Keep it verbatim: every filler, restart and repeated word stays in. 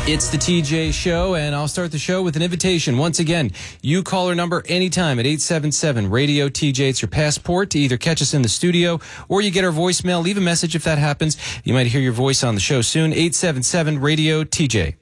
It's the T J Show, and I'll start the show with an invitation. Once again, you call our number anytime at eight seven seven radio T J. It's your passport to either catch us in the studio or you get our voicemail. Leave a message if that happens. You might hear your voice on the show soon. eight seven seven radio T J.